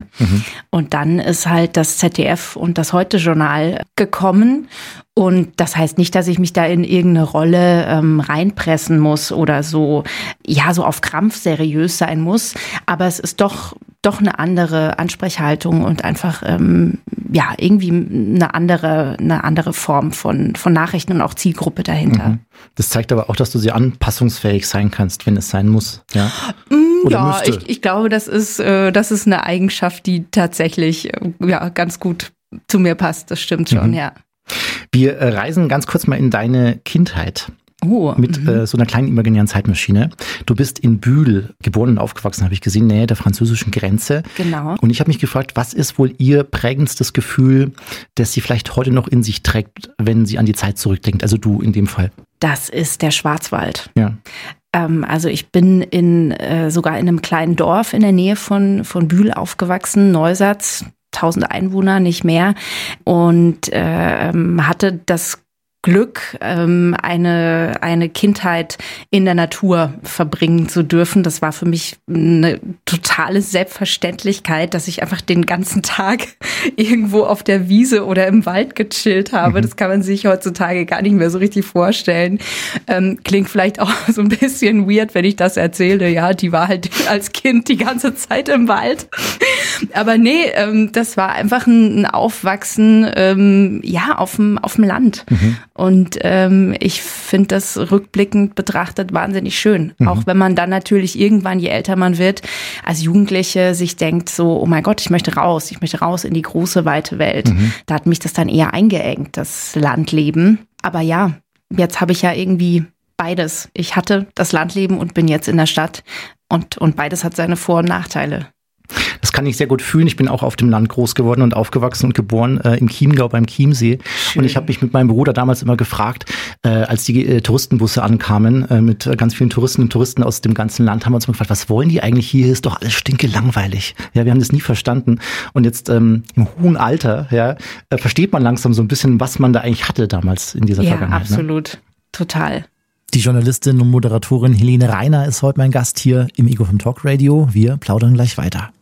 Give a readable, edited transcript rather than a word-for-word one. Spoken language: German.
Und dann ist halt das ZDF und das Heute-Journal gekommen. Und das heißt nicht, dass ich mich da in irgendeine Rolle reinpressen muss oder so, ja, so auf Krampf seriös sein muss. Aber es ist doch eine andere Ansprechhaltung und einfach, ja, irgendwie eine andere Form von Nachrichten und auch Zielgruppe dahinter. Das zeigt aber auch, dass du sehr anpassungsfähig sein kannst, wenn es sein muss. Ja, ja, ich glaube, das ist eine Eigenschaft, die tatsächlich ja ganz gut zu mir passt. Das stimmt schon, ja. Wir reisen ganz kurz mal in deine Kindheit. Mit so einer kleinen imaginären Zeitmaschine. Du bist in Bühl geboren und aufgewachsen, habe ich gesehen, Nähe der französischen Grenze. Genau. Und ich habe mich gefragt, was ist wohl ihr prägendstes Gefühl, das sie vielleicht heute noch in sich trägt, wenn sie an die Zeit zurückdenkt? Also du in dem Fall. Das ist der Schwarzwald. Ja. Also ich bin sogar in einem kleinen Dorf in der Nähe von Bühl aufgewachsen, Neusatz, 1000 Einwohner, nicht mehr. Und hatte das Glück, eine Kindheit in der Natur verbringen zu dürfen. Das war für mich eine totale Selbstverständlichkeit, dass ich einfach den ganzen Tag irgendwo auf der Wiese oder im Wald gechillt habe. Das kann man sich heutzutage gar nicht mehr so richtig vorstellen. Klingt vielleicht auch so ein bisschen weird, wenn ich das erzähle. Ja, die war halt als Kind die ganze Zeit im Wald. Aber nee, das war einfach ein Aufwachsen, ja, auf dem Land. Und ich finde das rückblickend betrachtet wahnsinnig schön. Auch wenn man dann natürlich irgendwann, je älter man wird, als Jugendliche sich denkt so, oh mein Gott, ich möchte raus in die große, weite Welt. Da hat mich das dann eher eingeengt, das Landleben. Aber ja, jetzt habe ich ja irgendwie beides. Ich hatte das Landleben und bin jetzt in der Stadt. Und beides hat seine Vor- und Nachteile. Das kann ich sehr gut fühlen. Ich bin auch auf dem Land groß geworden und aufgewachsen und geboren im Chiemgau beim Chiemsee. Schön. Und ich habe mich mit meinem Bruder damals immer gefragt, als die Touristenbusse ankamen mit ganz vielen Touristen und Touristen aus dem ganzen Land, haben wir uns immer gefragt, was wollen die eigentlich hier? Ist doch alles stinkelangweilig. Ja, wir haben das nie verstanden. Und jetzt im hohen Alter, ja, versteht man langsam so ein bisschen, was man da eigentlich hatte damals in dieser Vergangenheit. Ja, absolut. Ne? Total. Die Journalistin und Moderatorin Helene Reiner ist heute mein Gast hier im Ego vom Talk Radio. Wir plaudern gleich weiter.